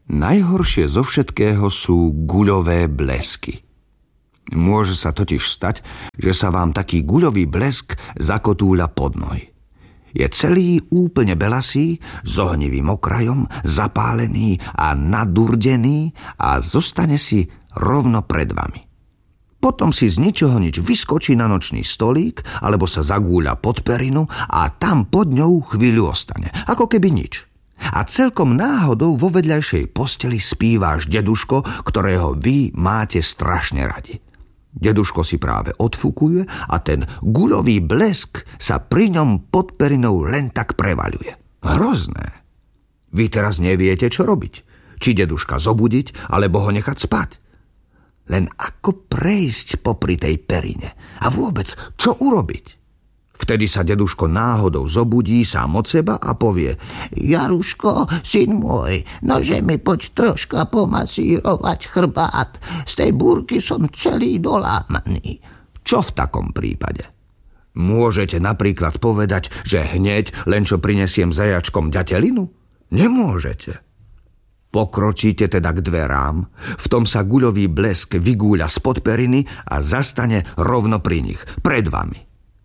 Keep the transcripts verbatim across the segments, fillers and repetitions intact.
Najhoršie zo všetkého sú guľové blesky. Môže sa totiž stať, že sa vám taký guľový blesk zakotúľa pod nohy. Je celý úplne belasý, s ohnivým okrajom, zapálený a nadurdený a zostane si rovno pred vami. Potom si z ničoho nič vyskočí na nočný stolík alebo sa zagúľa pod perinu a tam pod ňou chvíľu ostane, ako keby nič. A celkom náhodou vo vedľajšej posteli spí váš deduško, ktorého vy máte strašne radi. Deduško si práve odfúkuje a ten guľový blesk sa pri ňom pod perinou len tak prevaľuje. Hrozné. Vy teraz neviete, čo robiť. Či deduška zobudiť, alebo ho nechať spať. Len ako prejsť popri tej perine? A vôbec, čo urobiť? Vtedy sa deduško náhodou zobudí sám od seba a povie: Jaruško, syn môj, nože mi poď troška pomasírovať chrbát. Z tej búrky som celý dolámaný. Čo v takom prípade? Môžete napríklad povedať, že hneď len čo prinesiem zajačkom ďatelinu? Nemôžete. Pokročíte teda k dverám, v tom sa guľový blesk vygúľa spod periny a zastane rovno pri nich, pred vami.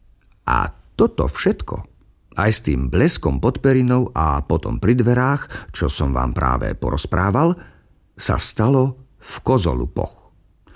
A toto všetko, aj s tým bleskom pod perinou a potom pri dverách, čo som vám práve porozprával, sa stalo v Kozolupoch.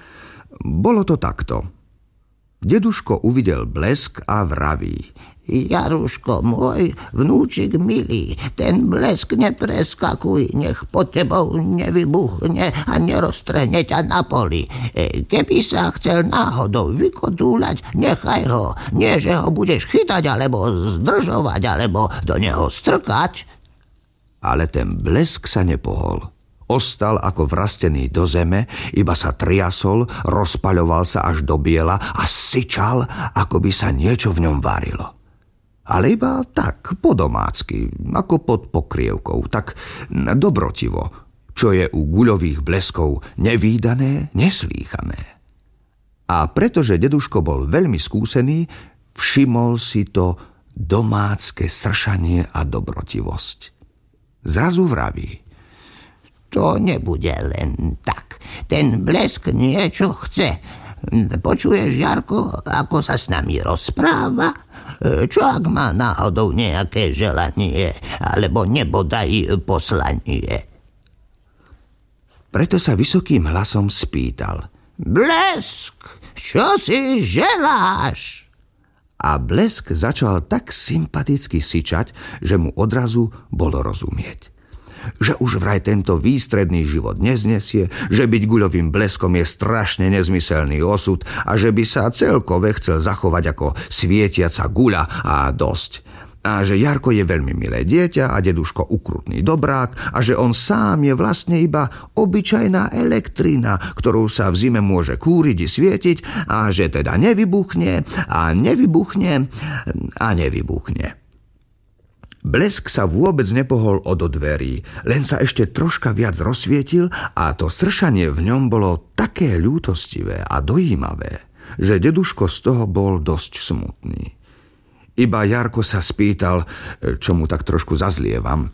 Bolo to takto. Deduško uvidel blesk a vraví: Jaruško môj, vnúčik milý, ten blesk nepreskakuj, nech pod tebou nevybuchne a neroztrhne ťa na poli. Keby sa chcel náhodou vykotúľať, nechaj ho. Nie, že ho budeš chytať, alebo zdržovať, alebo do neho strkať. Ale ten blesk sa nepohol. Ostal ako vrastený do zeme, iba sa triasol, rozpaľoval sa až do biela a syčal, ako by sa niečo v ňom varilo. Ale iba tak, po domácky, ako pod pokrievkou, tak dobrotivo, čo je u guľových bleskov nevídané, neslýchané. A pretože deduško bol veľmi skúsený, všimol si to domácke sršanie a dobrotivosť. Zrazu vraví: To nebude len tak. Ten blesk niečo chce. Počuješ, Jarko, ako sa s nami rozpráva? Čo ak má náhodou nejaké želanie, alebo nebodaj poslanie? Preto sa vysokým hlasom spýtal: Blesk, čo si želáš? A blesk začal tak sympaticky syčať, že mu odrazu bolo rozumieť. Že už vraj tento výstredný život neznesie, že byť guľovým bleskom je strašne nezmyselný osud a že by sa celkové chcel zachovať ako svietiaca guľa a dosť. A že Jarko je veľmi milé dieťa a deduško ukrutný dobrák a že on sám je vlastne iba obyčajná elektrina, ktorou sa v zime môže kúriť i svietiť a že teda nevybuchne a nevybuchne a nevybuchne. Blesk sa vôbec nepohol od dverí, len sa ešte troška viac rozsvietil a to stršanie v ňom bolo také ľútostivé a dojímavé, že deduško z toho bol dosť smutný. Iba Jarko sa spýtal, čo mu tak trošku zazlievam: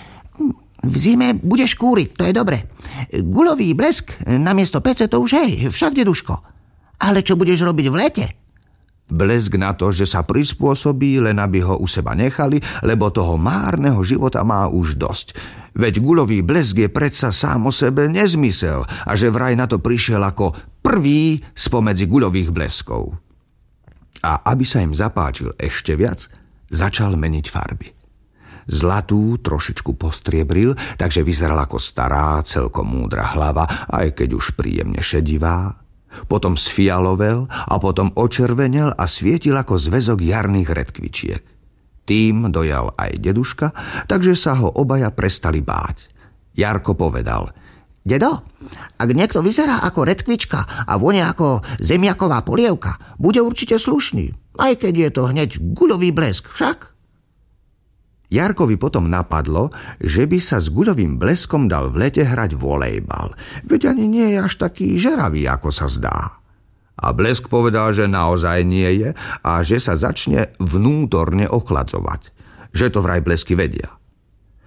V zime budeš kúriť, to je dobre. Guľový blesk namiesto pece to už hej, však deduško. Ale čo budeš robiť v lete? Blesk na to, že sa prispôsobí, len aby ho u seba nechali, lebo toho márneho života má už dosť. Veď guľový blesk je predsa sám o sebe nezmysel a že vraj na to prišiel ako prvý spomedzi guľových bleskov. A aby sa im zapáčil ešte viac, začal meniť farby. Zlatú trošičku postriebril, takže vyzeral ako stará, celkom múdra hlava, aj keď už príjemne šedivá. Potom sfialovel a potom očervenel a svietil ako zväzok jarných redkvičiek. Tým dojal aj deduška, takže sa ho obaja prestali báť. Jarko povedal: Dedo, ak niekto vyzerá ako redkvička a vonia ako zemiaková polievka, bude určite slušný, aj keď je to hneď guľový blesk však. Jarkovi potom napadlo, že by sa s guľovým bleskom dal v lete hrať volejbal, veď ani nie je až taký žeravý, ako sa zdá. A blesk povedal, že naozaj nie je a že sa začne vnútorne ochladzovať, že to vraj blesky vedia.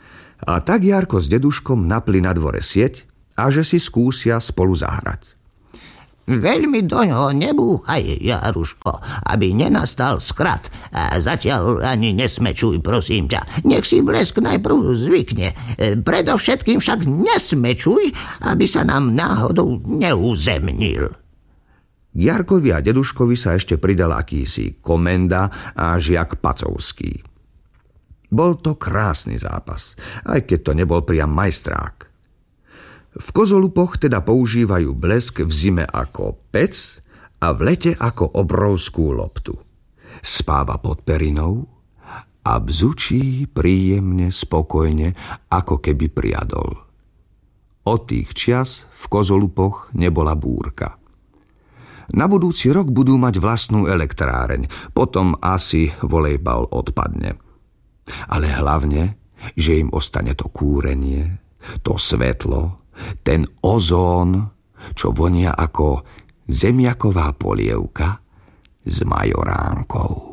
A tak Jarko s deduškom napli na dvore sieť a že si skúsia spolu zahrať. Veľmi doňho nebúchaj, Jaruško, aby nenastal skrat. A zatiaľ ani nesmečuj, prosím ťa. Nech si Blesk najprv zvykne. Predovšetkým však nesmečuj, aby sa nám náhodou neuzemnil. Jarkovi a deduškovi sa ešte pridal akýsi Komenda a žiak Pacovský. Bol to krásny zápas, aj keď to nebol priam majstrák. V Kozolupoch teda používajú blesk v zime ako pec a v lete ako obrovskú loptu. Spáva pod perinou a bzučí príjemne, spokojne, ako keby priadol. Od tých čias v Kozolupoch nebola búrka. Na budúci rok budú mať vlastnú elektráreň, potom asi volejbal odpadne. Ale hlavne, že im ostane to kúrenie, to svetlo, ten ozón, čo vonia ako zemiaková polievka s majoránkou.